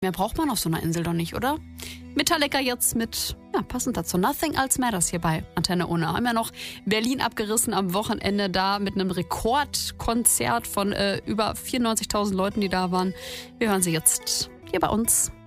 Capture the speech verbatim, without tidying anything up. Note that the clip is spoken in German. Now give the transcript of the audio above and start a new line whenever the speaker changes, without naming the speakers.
Mehr braucht man auf so einer Insel doch nicht, oder? Metallica jetzt mit, ja, passend dazu, Nothing Else Matters hier bei Antenne Unna. Haben ja noch Berlin abgerissen am Wochenende da mit einem Rekordkonzert von äh, über vierundneunzigtausend Leuten, die da waren. Wir hören sie jetzt hier bei uns.